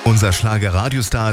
Unser Schlager-Radiostar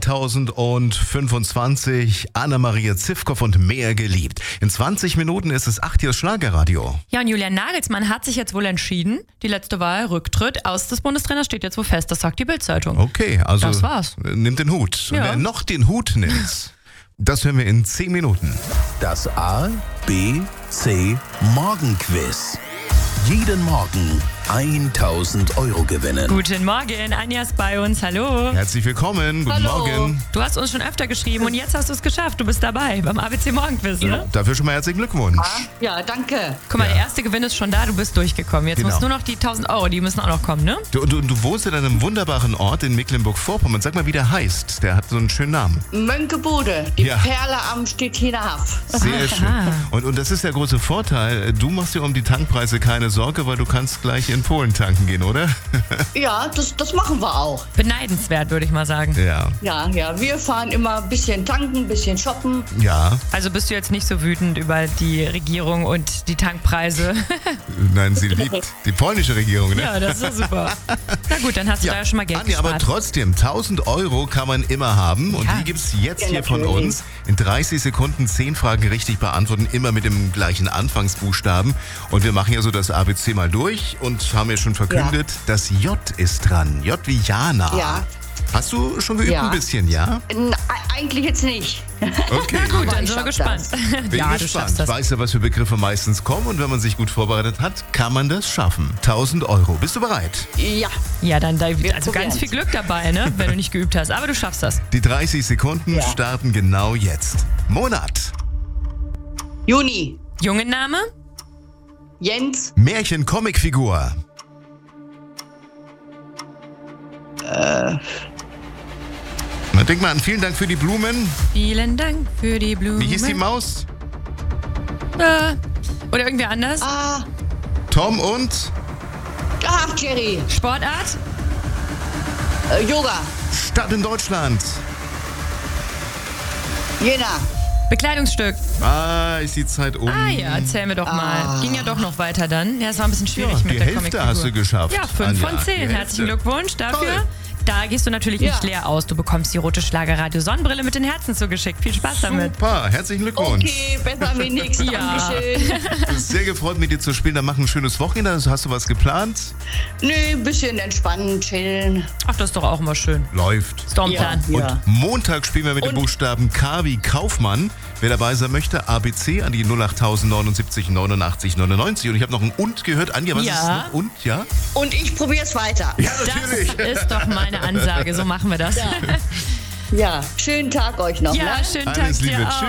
2025, Anna-Maria Zivkow und mehr geliebt. In 20 Minuten ist es 8 Uhr Schlagerradio. Ja, und Julian Nagelsmann hat sich jetzt wohl entschieden. Die letzte Wahl, Rücktritt aus des Bundestrainers, steht jetzt wohl fest. Das sagt die Bild-Zeitung. Okay, also das war's. Nimmt den Hut. Ja. Und wer noch den Hut nimmt, das hören wir in 10 Minuten. Das A, B, C Morgenquiz. Jeden Morgen 1.000 Euro gewinnen. Guten Morgen, Anja ist bei uns. Hallo. Herzlich willkommen, guten Morgen. Du hast uns schon öfter geschrieben und jetzt hast du es geschafft. Du bist dabei beim ABC Morgenquiz, ne? Dafür schon mal herzlichen Glückwunsch. Ja, danke. Guck mal, der erste Gewinn ist schon da, du bist durchgekommen. Jetzt Genau. musst nur noch die 1.000 Euro, die müssen auch noch kommen, ne? Du wohnst in einem wunderbaren Ort in Mecklenburg-Vorpommern. Sag mal, wie der heißt. Der hat so einen schönen Namen. Mönckebude, die Ja. Perle am Stettiner Haff. Sehr schön. Und das ist der große Vorteil. Du machst dir um die Tankpreise keine Sorge, weil du kannst gleich in Polen tanken gehen, oder? Ja, das machen wir auch. Beneidenswert, würde ich mal sagen. Ja. Ja, wir fahren immer ein bisschen tanken, ein bisschen shoppen. Ja. Also bist du jetzt nicht so wütend über die Regierung und die Tankpreise? Nein, sie liebt die polnische Regierung, ne? Ja, das ist doch super. Na gut, dann hast du da ja schon mal Geld Anja, aber gespart. trotzdem, 1.000 Euro kann man immer haben. Und Ja. die gibt's jetzt Ja, hier von natürlich. uns. In 30 Sekunden 10 Fragen richtig beantworten, immer mit dem gleichen Anfangsbuchstaben. Und wir machen ja so das ABC mal durch und haben ja schon verkündet, das J ist dran. J wie Jana. Ja. Hast du schon geübt Ja. ein bisschen, ja? Eigentlich jetzt nicht. Okay, Gut, Aber dann ich sind wir schaff gespannt. das. Bin Ja, du gespannt. schaffst das. Weißt du, was für Begriffe meistens kommen? Und wenn man sich gut vorbereitet hat, kann man das schaffen. 1.000 Euro. Bist du bereit? Ja, Ja, dann also probieren's. ganz viel Glück dabei, ne? Wenn du nicht geübt hast. Aber du schaffst das. Die 30 Sekunden Ja. starten genau jetzt. Monat. Juni, Jungenname? Jens, Märchen-Comicfigur. Na, denk mal an, vielen Dank für die Blumen. Vielen Dank für die Blumen. Wie hieß die Maus? Oder irgendwer anders? Tom und Jerry, Sportart? Yoga, Stadt in Deutschland. Jena, Bekleidungsstück. Ah, ist die Zeit um. Ah ja, erzähl mir doch mal. Ging ja doch noch weiter dann. Ja, es war ein bisschen schwierig Ja, mit die der Hälfte Comicfigur. hast du geschafft, Ja, 5 Anja, von die 10. Hälfte. Herzlichen Glückwunsch dafür. Toll. Da gehst du natürlich Ja. nicht leer aus. Du bekommst die rote Schlagerradio Sonnenbrille mit den Herzen zugeschickt. Viel Spaß damit. Super, herzlichen Glückwunsch. okay, besser wie nix, Ja. Dankeschön. Sehr gefreut, mit dir zu spielen. Dann mach ein schönes Wochenende. Also, hast du was geplant? Nö, ein bisschen entspannen, chillen. Ach, das ist doch auch immer schön. Läuft. Stormplan. Ja. Und Montag spielen wir mit dem Buchstaben K wie Kaufmann. Wer dabei sein möchte, ABC an die 08079 89 99. Und ich habe noch ein Und gehört. Anja, was Ja. ist noch Und? Ja? Und ich probier's weiter. Ja, Das ist doch meine Ansage. So machen wir das. Ja, schönen Tag euch noch. Ja, Ne? schönen Alles Tag dir Liebe. auch.